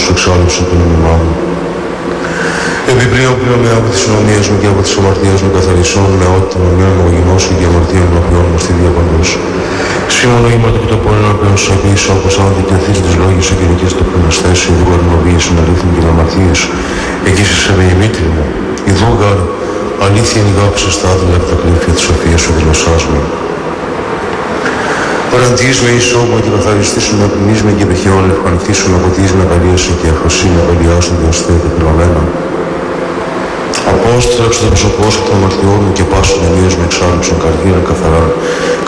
εξάλληψε το νόμιμά μου. Επιπλέον πλέον από τις συνομίες μου και από τις αμαρτίες μου καθαρισών με ό,τι το μνήμα μου γινώσου και αμαρτία μου απειών μου στη διαπαντός. Σήμωνο γήμα το πτωπόλων απέων σου απείσω όπως αν δικαιωθείς τις λόγες σου και νικές το προναστέσιο δούγα την οποία συναλήθην και αμαρτίες. Εκεί σε με η μήτρη μου. Η δούγα αλήθεια είναι η γάπη σε στάδια από τα κλήφια της σοφίας σου γλωσσάς μου. Παραντήσουμε εις όμα και καθαριστήσουμε πνίσμε και πεχαιόν ευχανηθήσουμε αποτίσμε αγαλίαση και αφροσύνη αγαλιάσουν διοστέ και πυλωμένα. Απόστρεψε το προσωπό σου των αμαρτιών μου και πάσουν ενίες με εξάλληψον καρδίαν καθαρά.